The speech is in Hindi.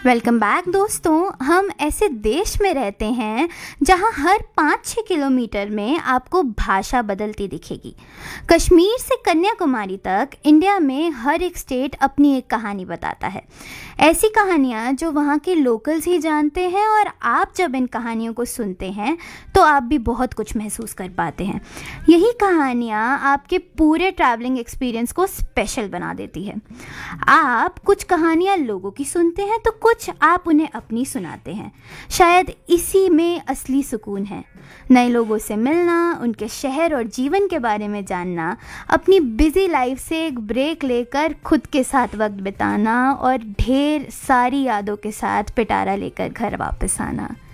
वेलकम बैक दोस्तों। हम ऐसे देश में रहते हैं जहां हर 5-6 किलोमीटर में आपको भाषा बदलती दिखेगी। कश्मीर से कन्याकुमारी तक इंडिया में हर एक स्टेट अपनी एक कहानी बताता है। ऐसी कहानियां जो वहां के लोकल्स ही जानते हैं, और आप जब इन कहानियों को सुनते हैं तो आप भी बहुत कुछ महसूस कर पाते हैं। यही कहानियां आपके पूरे ट्रैवलिंग एक्सपीरियंस को स्पेशल बना देती है। आप कुछ कहानियां लोगों की सुनते हैं तो कुछ आप उन्हें अपनी सुनाते हैं। शायद इसी में असली सुकून है। नए लोगों से मिलना, उनके शहर और जीवन के बारे में जानना, अपनी बिजी लाइफ से एक ब्रेक लेकर खुद के साथ वक्त बिताना और ढेर सारी यादों के साथ पिटारा लेकर घर वापस आना।